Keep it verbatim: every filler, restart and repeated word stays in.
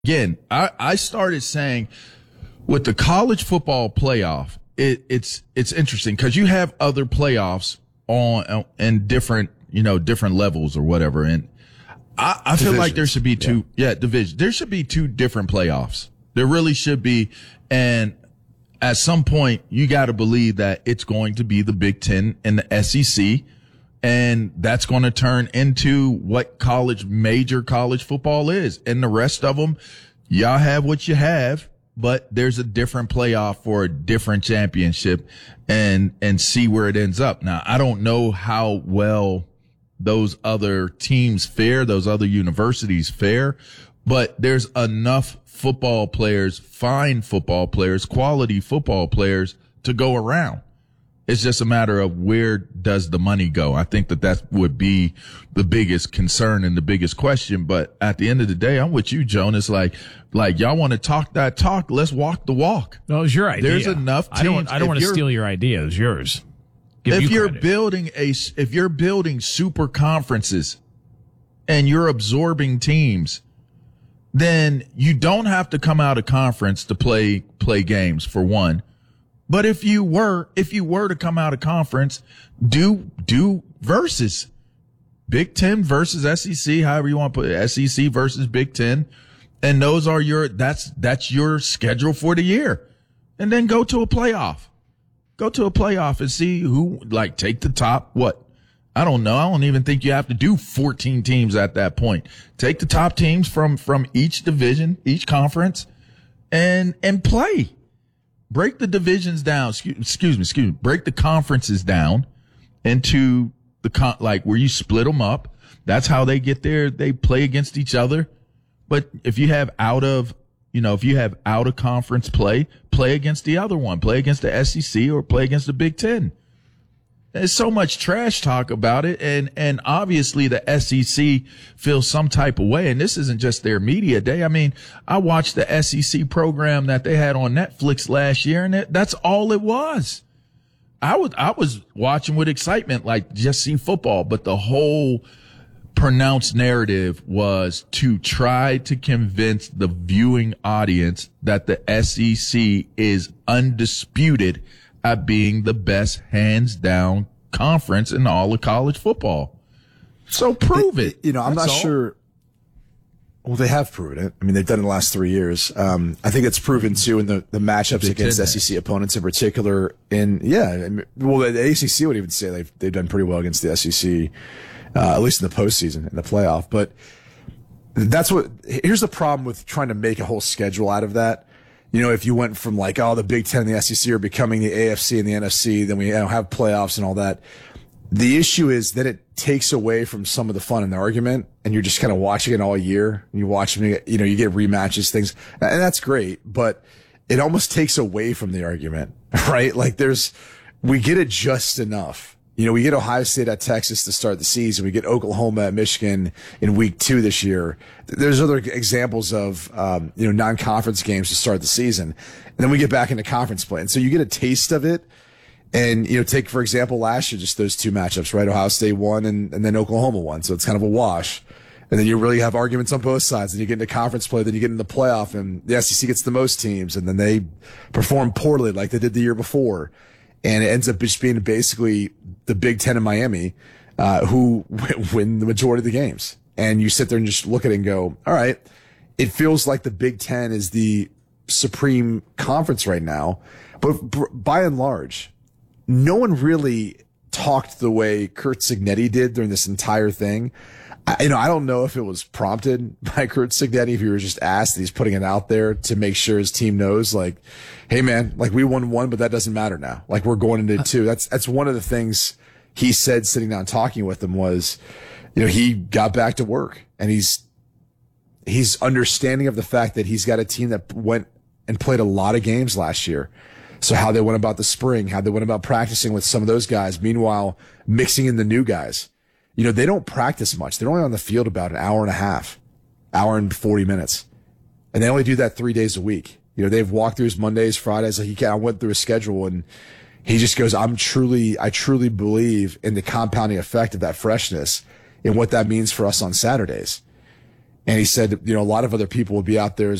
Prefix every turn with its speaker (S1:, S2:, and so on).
S1: Again, I, I started saying with the college football playoff, it, it's it's interesting because you have other playoffs on and different, you know, different levels or whatever. And I, I feel like there should be two, yeah. yeah, division. There should be two different playoffs. There really should be. And at some point, you got to believe that it's going to be the Big Ten and the S E C. And that's going to turn into what college, major college football is. And the rest of them, y'all have what you have, but there's a different playoff for a different championship and, and see where it ends up. Now, I don't know how well those other teams fare, those other universities fare, but there's enough football players, fine football players, quality football players to go around. It's just a matter of where does the money go? I think that that would be the biggest concern and the biggest question. But at the end of the day, I'm with you, Jonas. Like, like y'all want to talk that talk? Let's walk the walk.
S2: No, it was your idea.
S1: There's enough teams.
S2: I don't, I don't want to steal your idea. It was yours. Give
S1: if
S2: you
S1: you're
S2: credit.
S1: building a, if you're building super conferences and you're absorbing teams, then you don't have to come out of conference to play, play games for one. But if you were, if you were to come out of conference, do, do versus Big Ten versus S E C, however you want to put it, S E C versus Big Ten. And those are your, that's, that's your schedule for the year. And then go to a playoff. Go to a playoff and see who, like, take the top, what? I don't know. I don't even think you have to do fourteen teams at that point. Take the top teams from, from each division, each conference and, and play. Break the divisions down. Excuse, excuse me, excuse me. Break the conferences down into the con, like where you split them up. That's how they get there. They play against each other. But if you have out of, you know, if you have out of conference play, play against the other one, play against the S E C or play against the Big Ten. There's so much trash talk about it. And, and obviously the S E C feels some type of way. And this isn't just their media day. I mean, I watched the S E C program that they had on Netflix last year and it, that's all it was. I was, I was watching with excitement, like just see football, but the whole pronounced narrative was to try to convince the viewing audience that the S E C is undisputed at being the best hands down conference in all of college football. So prove it.
S3: You know, I'm
S1: That's
S3: not
S1: all.
S3: sure. Well, they have proven it. I mean, they've done it in the last three years. Um, I think it's proven too in the, the matchups
S1: Big
S3: against
S1: Ten,
S3: S E C opponents in particular. In yeah, I mean, well, the A C C would even say they've they've done pretty well against the S E C, uh, at least in the postseason in the playoff. But that's what. Here's the problem with trying to make a whole schedule out of that. You know, if you went from like, oh, the Big Ten and the S E C are becoming the A F C and the N F C, then we you know, have playoffs and all that. The issue is that it takes away from some of the fun in the argument, and you're just kind of watching it all year. You watch them, you know, you get rematches, things, and that's great, but it almost takes away from the argument, right? Like there's, we get it just enough. You know, we get Ohio State at Texas to start the season. We get Oklahoma at Michigan in week two this year. There's other examples of, um, you know, non-conference games to start the season. And then we get back into conference play. And so you get a taste of it. And, you know, take, for example, last year, just those two matchups, right? Ohio State won and, and then Oklahoma won. So it's kind of a wash. And then you really have arguments on both sides. And you get into conference play, then you get into the playoff, and the S E C gets the most teams, and then they perform poorly like they did the year before. And it ends up just being basically the Big Ten in Miami, uh, who win the majority of the games. And you sit there and just look at it and go, all right, it feels like the Big Ten is the supreme conference right now. But by and large, no one really talked the way Curt Cignetti did during this entire thing. I, you know, I don't know if it was prompted by Curt Cignetti, if he was just asked, and he's putting it out there to make sure his team knows, like, hey man, like we won one, but that doesn't matter now. Like we're going into two. That's, that's one of the things he said sitting down talking with them was, you know, he got back to work and he's, he's understanding of the fact that he's got a team that went and played a lot of games last year. So how they went about the spring, how they went about practicing with some of those guys, meanwhile mixing in the new guys. You know, they don't practice much. They're only on the field about an hour and a half, hour and forty minutes. And they only do that three days a week. You know, they've walkthroughs Mondays, Fridays. Like he, I went through a schedule and he just goes, I'm truly, I truly believe in the compounding effect of that freshness and what that means for us on Saturdays. And he said, you know, a lot of other people would be out there